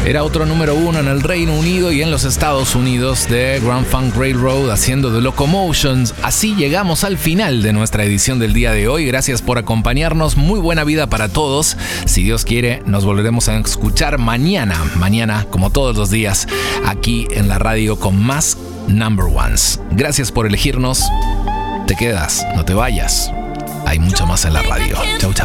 Era otro número 1 en el Reino Unido y en los Estados Unidos de Grand Funk Railroad haciendo The Locomotions. Así llegamos al final de nuestra edición del día de hoy. Gracias por acompañarnos. Muy buena vida para todos. Si Dios quiere, nos volveremos a escuchar mañana, como todos los días, aquí en la radio con más Number Ones. Gracias por elegirnos. Te quedas, no te vayas. Hay mucho más en la radio. Chau, chau.